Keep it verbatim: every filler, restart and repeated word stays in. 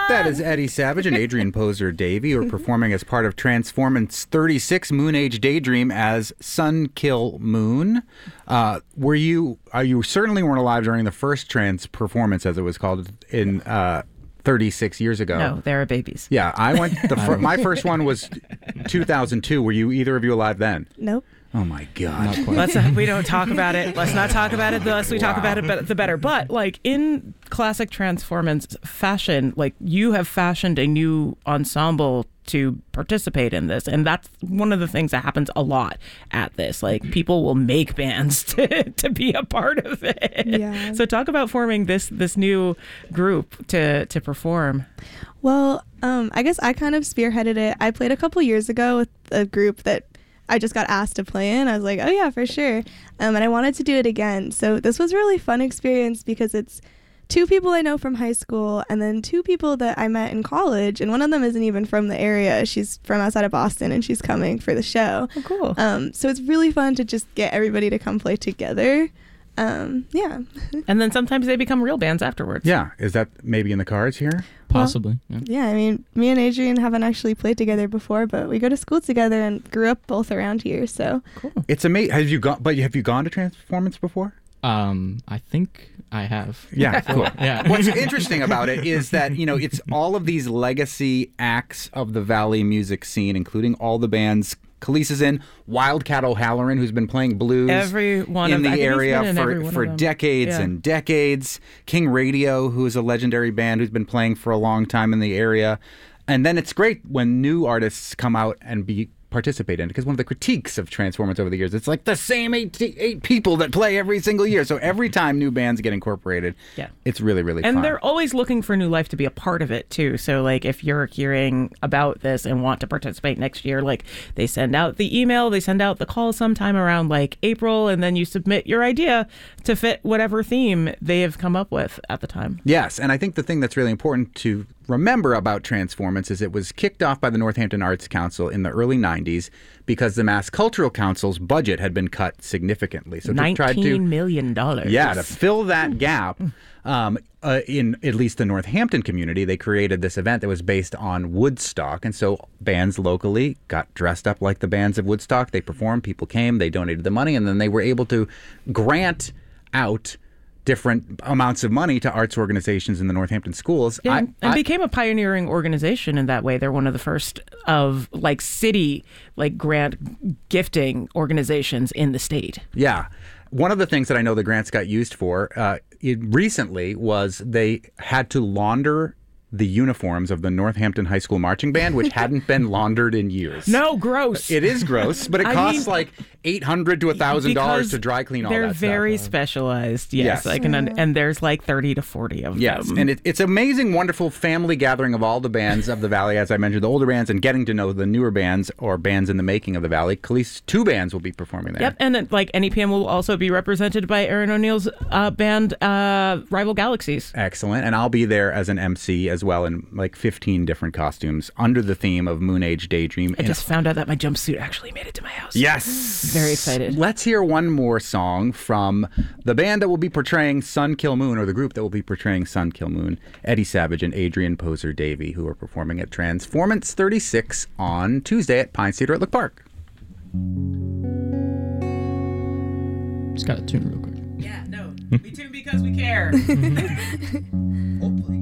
That is Eddie Savage and Adrian Poser Davey, who are performing as part of Transformance thirty-six Moon Age Daydream as Sun Kill Moon. Uh, were you? Uh, you certainly weren't alive during the first trans performance, as it was called, in uh, thirty-six years ago. No, they were babies. Yeah, I went. The fir- my first one was two thousand two. Were you either of you alive then? Nope. Oh my God! Let's uh, we don't talk about it. Let's not talk about it. The less we Wow. talk about it, but the better. But like in classic Transformance fashion, like you have fashioned a new ensemble to participate in this, and that's one of the things that happens a lot at this. Like people will make bands to, to be a part of it. Yeah. So talk about forming this this new group to to perform. Well, um, I guess I kind of spearheaded it. I played a couple years ago with a group that I just got asked to play in. I was like, oh yeah, for sure. Um, and I wanted to do it again. So this was a really fun experience because it's two people I know from high school and then two people that I met in college. And one of them isn't even from the area. She's from outside of Boston and she's coming for the show. Oh, cool. Um, so it's really fun to just get everybody to come play together. Um, yeah. And then sometimes they become real bands afterwards. Yeah, is that maybe in the cards here? Possibly. Well, yeah. yeah, I mean, me and Adrian haven't actually played together before, but we go to school together and grew up both around here. So Cool. It's amazing. Have you gone? But have you gone to Transformance before? Um, I think I have. Yeah, cool. Yeah. What's interesting about it is that, you know, it's all of these legacy acts of the Valley music scene, including all the bands Khalees is in, Wildcat O'Halloran, who's been playing blues Every one in of the I think he's area been in every for, one for of them. decades Yeah. and decades. King Radio, who is a legendary band who's been playing for a long time in the area. And then it's great when new artists come out and be participate in it, because one of the critiques of Transformance over the years, it's like the same eight, eight people that play every single year. So every time new bands get incorporated, Yeah. it's really, really And fun. they're always looking for new life to be a part of it too. So like if you're hearing about this and want to participate next year, like they send out the email, they send out the call sometime around like April, and then you submit your idea to fit whatever theme they have come up with at the time. Yes, and I think the thing that's really important to remember about Transformance is it was kicked off by the Northampton Arts Council in the early nineties because the Mass Cultural Council's budget had been cut significantly. So to try to Nineteen million dollars. Yeah, to fill that gap, um, uh, in at least the Northampton community, they created this event that was based on Woodstock. And so bands locally got dressed up like the bands of Woodstock. They performed, people came, they donated the money, and then they were able to grant out different amounts of money to arts organizations in the Northampton schools. Yeah, I- and I- became a pioneering organization in that way. They're one of the first of like city like grant gifting organizations in the state. Yeah. One of the things that I know the grants got used for uh, it recently was they had to launder the uniforms of the Northampton High School Marching Band, which hadn't been laundered in years. No, gross. It is gross, but it I costs mean, like eight hundred to one thousand dollars Because to dry clean all they're that very stuff. specialized. Yes, Yes. I can, un- and there's like thirty to forty of Yes, them. and it, it's amazing, wonderful family gathering of all the bands of the Valley, as I mentioned, the older bands, and getting to know the newer bands or bands in the making of the Valley. Khalees, two bands will be performing there. Yep, and then, like N E P M will also be represented by Aaron O'Neill's uh, band, uh, Rival Galaxies. Excellent, and I'll be there as an M C as well in like fifteen different costumes under the theme of Moon Age Daydream. I just found out that my jumpsuit actually made it to my house. Yes! Very excited. Let's hear one more song from the band that will be portraying Sun Kill Moon, or the group that will be portraying Sun Kill Moon, Eddie Savage and Adrian Poser Davey, who are performing at Transformance thirty-six on Tuesday at Pines Theater at Look Park. Just got to tune real quick. Yeah, no. We tune because we care. Hopefully.